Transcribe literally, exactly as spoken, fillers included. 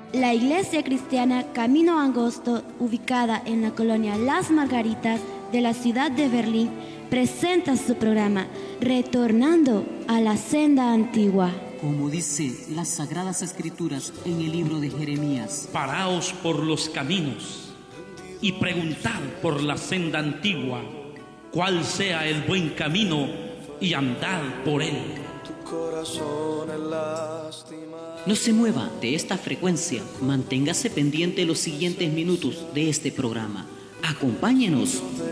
La Iglesia Cristiana Camino Angosto, ubicada en la colonia Las Margaritas de la ciudad de Berlín, presenta su programa Retornando a la Senda Antigua. Como dice las Sagradas Escrituras en el libro de Jeremías: paraos por los caminos y preguntad por la senda antigua, cuál sea el buen camino, y andad por él. No se mueva de esta frecuencia, manténgase pendiente los siguientes minutos de este programa. Acompáñenos.